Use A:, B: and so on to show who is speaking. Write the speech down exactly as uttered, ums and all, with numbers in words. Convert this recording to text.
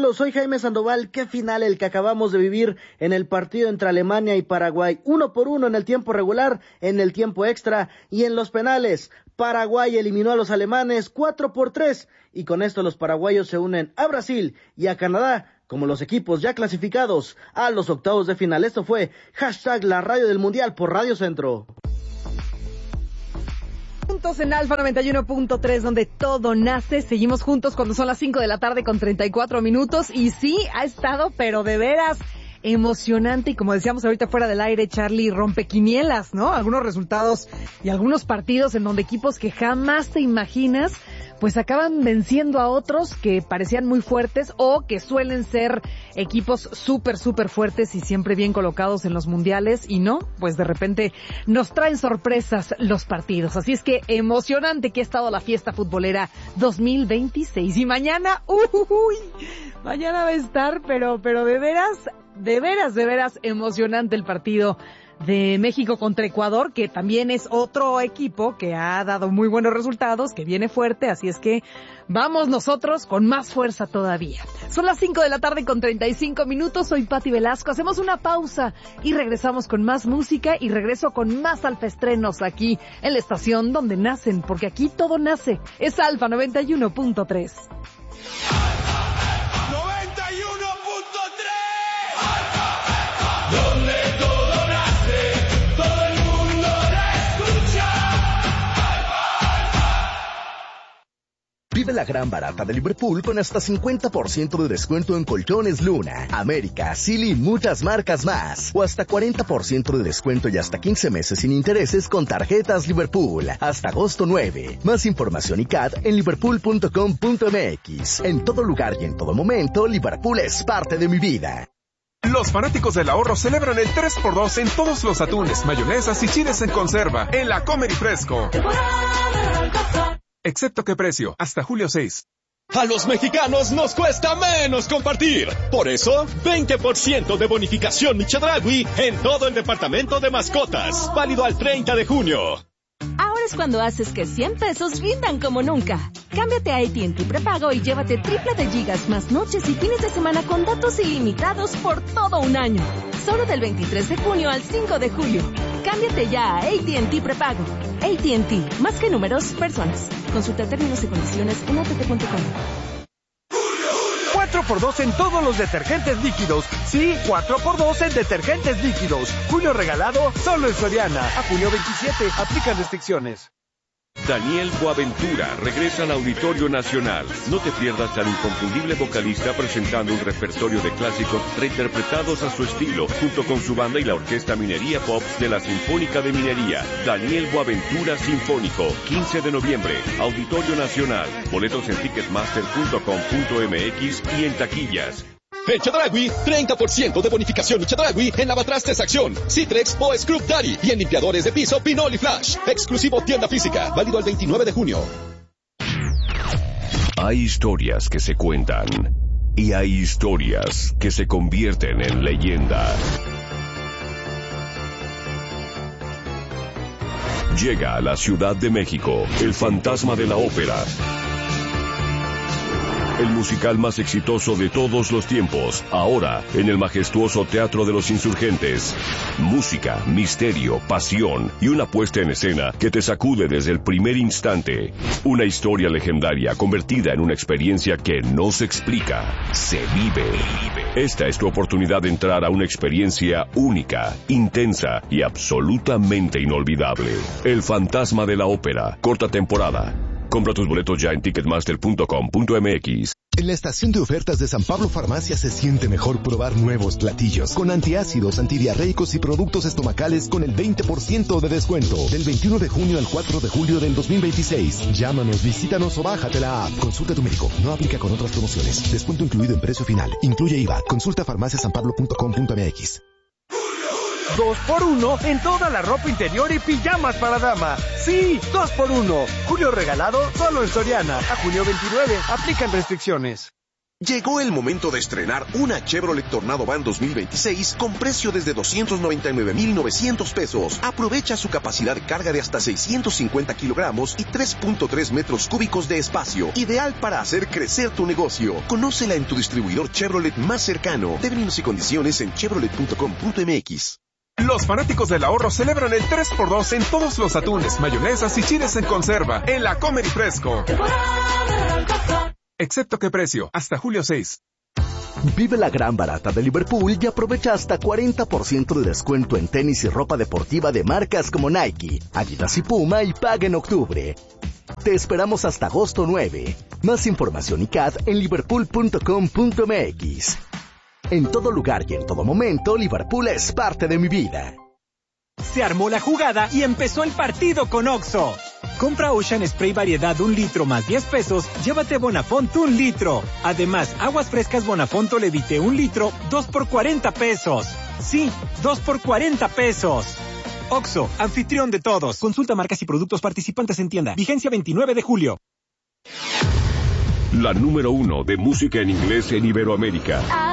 A: Soy Jaime Sandoval. Qué final el que acabamos de vivir en el partido entre Alemania y Paraguay. Uno por uno en el tiempo regular, en el tiempo extra y en los penales. Paraguay eliminó a los alemanes cuatro por tres y con esto los paraguayos se unen a Brasil y a Canadá como los equipos ya clasificados a los octavos de final. Esto fue hashtag la radio del mundial por Radio Centro.
B: Juntos en Alfa noventa y uno punto tres, donde todo nace. Seguimos juntos cuando son las cinco de la tarde con treinta y cuatro minutos. Y sí, ha estado, pero de veras emocionante. Y como decíamos ahorita fuera del aire, Charlie, rompequinielas, ¿no? Algunos resultados y algunos partidos en donde equipos que jamás te imaginas, pues acaban venciendo a otros que parecían muy fuertes o que suelen ser equipos súper, súper fuertes y siempre bien colocados en los mundiales. Y no, pues de repente nos traen sorpresas los partidos. Así es que emocionante que ha estado la fiesta futbolera dos mil veintiséis. Y mañana, uy, mañana va a estar, pero, pero de veras, de veras, de veras emocionante el partido de México contra Ecuador, que también es otro equipo que ha dado muy buenos resultados, que viene fuerte, así es que vamos nosotros con más fuerza todavía. Son las cinco de la tarde con treinta y cinco minutos, soy Pati Velasco, hacemos una pausa y regresamos con más música y regreso con más alfaestrenos aquí en la estación donde nacen, porque aquí todo nace, es Alfa noventa y uno punto tres.
C: noventa y uno punto tres donde todo nace, todo el mundo la escucha.
D: Vive la gran barata de Liverpool con hasta cincuenta por ciento de descuento en colchones Luna, América, Silly y muchas marcas más. O hasta cuarenta por ciento de descuento y hasta quince meses sin intereses con tarjetas Liverpool. Hasta agosto nueve. Más información y C A D en liverpool punto com punto m x. En todo lugar y en todo momento, Liverpool es parte de mi vida.
E: Los fanáticos del ahorro celebran el tres por dos en todos los atunes, mayonesas y chiles en conserva en la Comer y Fresco. Excepto qué precio, hasta julio seis.
F: A los mexicanos nos cuesta menos compartir. Por eso, veinte por ciento de bonificación Michedragui en todo el departamento de mascotas. Válido al treinta de junio.
G: Ahora es cuando haces que cien pesos rindan como nunca. Cámbiate a A T and T Prepago y llévate triple de gigas más noches y fines de semana con datos ilimitados por todo un año. Solo del veintitrés de junio al cinco de julio. Cámbiate ya a A T and T Prepago. A T and T, más que números, personas. Consulta términos y condiciones en a t t punto com.
H: cuatro por dos en todos los detergentes líquidos. Sí, cuatro por dos en detergentes líquidos. Julio regalado solo en Soriana. A junio veintisiete. Aplican restricciones.
I: Daniel Boaventura regresa al Auditorio Nacional. No te pierdas al inconfundible vocalista presentando un repertorio de clásicos reinterpretados a su estilo, junto con su banda y la Orquesta Minería Pop de la Sinfónica de Minería. Daniel Boaventura Sinfónico, quince de noviembre, Auditorio Nacional. Boletos en ticketmaster punto com punto m x y en taquillas.
F: En Chedragui, treinta por ciento de bonificación Chedragui en lavatrastes Acción, Citrex o Scrub Daddy y en limpiadores de piso Pinol y Flash. Exclusivo tienda física, válido al veintinueve de junio.
I: Hay historias que se cuentan y hay historias que se convierten en leyenda. Llega a la Ciudad de México el Fantasma de la Ópera. El musical más exitoso de todos los tiempos, ahora en el majestuoso Teatro de los Insurgentes. Música, misterio, pasión y una puesta en escena que te sacude desde el primer instante. Una historia legendaria convertida en una experiencia que no se explica, se vive. Esta es tu oportunidad de entrar a una experiencia única, intensa y absolutamente inolvidable. El Fantasma de la Ópera, corta temporada. Compra tus boletos ya en ticketmaster punto com punto m x.
J: En la estación de ofertas de San Pablo Farmacia se siente mejor probar nuevos platillos con antiácidos, antidiarreicos y productos estomacales con el veinte por ciento de descuento. Del veintiuno de junio al cuatro de julio del dos mil veintiséis. Llámanos, visítanos o bájate la app. Consulta a tu médico. No aplica con otras promociones. Descuento incluido en precio final. Incluye I V A. Consulta farmacia san pablo punto com punto m x.
H: Dos por uno en toda la ropa interior y pijamas para dama. Sí, dos por uno. Julio regalado solo en Soriana. A junio veintinueve. Aplican restricciones.
K: Llegó el momento de estrenar una Chevrolet Tornado Van dos mil veintiséis con precio desde doscientos noventa y nueve mil novecientos pesos. Aprovecha su capacidad de carga de hasta seiscientos cincuenta kilogramos y tres punto tres metros cúbicos de espacio. Ideal para hacer crecer tu negocio. Conócela en tu distribuidor Chevrolet más cercano. Términos y condiciones en chevrolet punto com punto m x.
E: Los fanáticos del ahorro celebran el tres por dos en todos los atunes, mayonesas y chiles en conserva en la Comer y Fresco. Excepto que precio, hasta julio seis.
D: Vive la gran barata de Liverpool y aprovecha hasta cuarenta por ciento de descuento en tenis y ropa deportiva de marcas como Nike, Adidas y Puma y paga en octubre. Te esperamos hasta agosto nueve. Más información y C A D en liverpool punto com punto m x. En todo lugar y en todo momento, Liverpool es parte de mi vida.
L: Se armó la jugada y empezó el partido con Oxxo. Compra Ocean Spray variedad un litro más diez pesos, llévate Bonafont un litro. Además, aguas frescas Bonafont Levite un litro, dos por cuarenta pesos. Sí, dos por cuarenta pesos. Oxxo, anfitrión de todos. Consulta marcas y productos participantes en tienda. Vigencia veintinueve de julio.
I: La número uno de música en inglés en Iberoamérica.